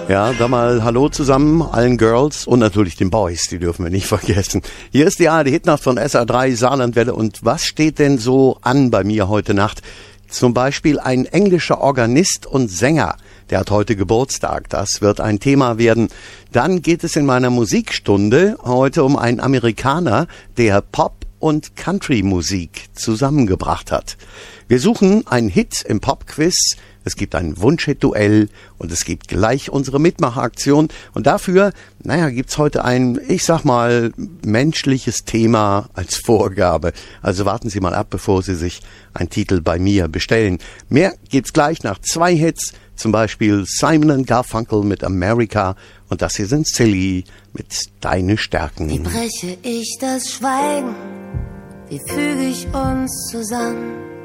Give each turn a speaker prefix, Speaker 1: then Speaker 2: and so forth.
Speaker 1: Ja, da mal Hallo zusammen, allen Girls und natürlich den Boys, die dürfen wir nicht vergessen. Hier ist die ARD-Hitnacht von SR3 Saarlandwelle und was steht denn so an bei mir heute Nacht? Zum Beispiel ein englischer Organist und Sänger, der hat heute Geburtstag, das wird ein Thema werden. Dann geht es in meiner Musikstunde heute um einen Amerikaner, der Pop- und Country-Musik zusammengebracht hat. Wir suchen einen Hit im Pop-Quiz. Es gibt ein Wunsch-Hit-Duell und es gibt gleich unsere Mitmachaktion. Und dafür, gibt's heute ein, ich sag mal, menschliches Thema als Vorgabe. Also warten Sie mal ab, bevor Sie sich einen Titel bei mir bestellen. Mehr gibt's gleich nach 2 Hits, zum Beispiel Simon & Garfunkel mit America und das hier sind Silly mit Deine Stärken.
Speaker 2: Wie breche ich das Schweigen? Wie füge ich uns zusammen?